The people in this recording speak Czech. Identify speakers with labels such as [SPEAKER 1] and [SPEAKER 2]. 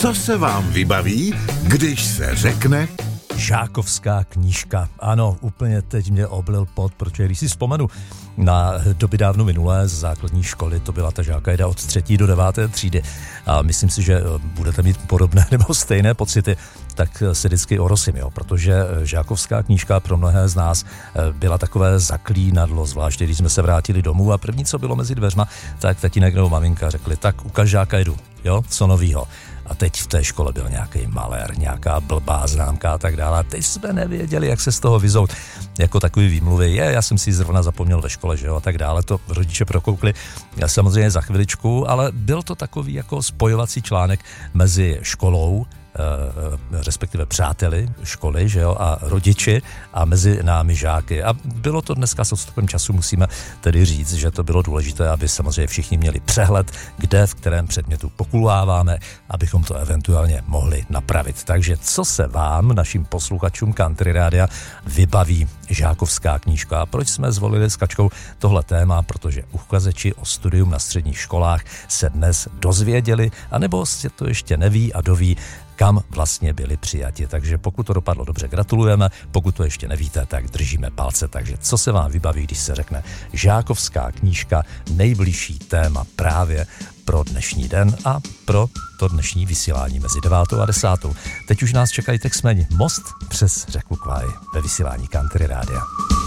[SPEAKER 1] Co se vám vybaví, když se řekne
[SPEAKER 2] Žákovská knížka. Ano, úplně teď mě oblil pot, protože když si vzpomenu na doby dávno minulé z základní školy, to byla ta žákajda od 3. do 9. třídy a myslím si, že budete mít podobné nebo stejné pocity, tak se vždycky orosím, protože žákovská knížka pro mnohé z nás byla takové zaklínadlo, zvláště když jsme se vrátili domů a první, co bylo mezi dveřma, tak tatínek nebo maminka řekli, tak ukaž žákajdu, jo, co novýho. A teď v té škole byl nějaký malér, nějaká blbá známka a tak dále. A teď jsme nevěděli, jak se z toho vyzout. Jako takový výmluvy, já jsem si zrovna zapomněl ve škole, že jo, a tak dále. To rodiče prokoukli samozřejmě za chviličku, ale byl to takový jako spojovací článek mezi školou, respektive přáteli školy, že jo, a rodiči a mezi námi žáky. A bylo to dneska s odstupem času, musíme tedy říct, že to bylo důležité, aby samozřejmě všichni měli přehled, kde, v kterém předmětu pokulháváme, abychom to eventuálně mohli napravit. Takže co se vám, našim posluchačům Country Rádia, vybaví žákovská knížka? A proč jsme zvolili s Kačkou tohle téma? Protože uchazeči o studium na středních školách se dnes dozvěděli, anebo se to ještě neví a doví, kam vlastně byli přijati. Takže pokud to dopadlo dobře, gratulujeme. Pokud to ještě nevíte, tak držíme palce. Takže co se vám vybaví, když se řekne žákovská knížka, nejbližší téma právě pro dnešní den a pro to dnešní vysílání mezi 9. a 10. Teď už nás čekají textmeni Most přes řeku Kvaj ve vysílání Country Rádia.